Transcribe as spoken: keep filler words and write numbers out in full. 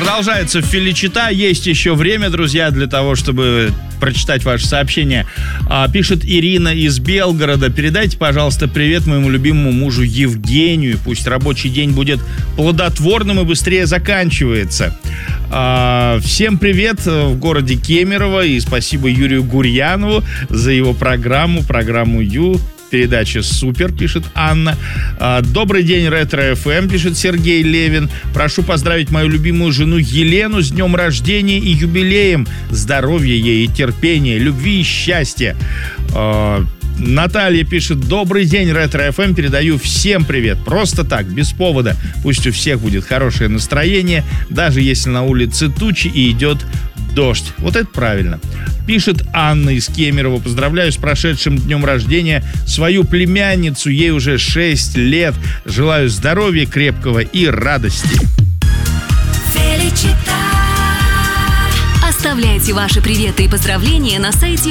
Продолжается Феличита. Есть еще время, друзья, для того, чтобы прочитать ваше сообщение. А, пишет Ирина из Белгорода. Передайте, пожалуйста, привет моему любимому мужу Евгению. Пусть рабочий день будет плодотворным и быстрее заканчивается. А, всем привет в городе Кемерово. И спасибо Юрию Гурьянову за его программу, программу Ю. Передача супер, пишет Анна. Добрый день, Ретро-эф эм, пишет Сергей Левин. Прошу поздравить мою любимую жену Елену с днем рождения и юбилеем. Здоровья ей и терпения, любви и счастья. Наталья пишет: добрый день, Ретро-эф эм, передаю всем привет. Просто так, без повода. Пусть у всех будет хорошее настроение, даже если на улице тучи и идет дождь. Вот это правильно. Пишет Анна из Кемерово. Поздравляю с прошедшим днем рождения свою племянницу. Ей уже шесть лет. Желаю здоровья крепкого и радости. Оставляйте ваши приветы и поздравления на сайте